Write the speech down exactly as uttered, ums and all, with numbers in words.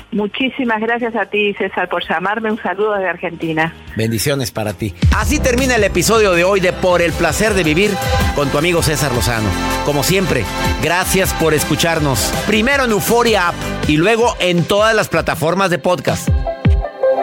Muchísimas gracias a ti, César, por llamarme. Un saludo desde Argentina. Bendiciones para ti. Así termina el episodio de hoy de Por el Placer de Vivir con tu amigo César Lozano. Como siempre, gracias por escucharnos. Primero en Euforia App y luego en todas las plataformas de podcast.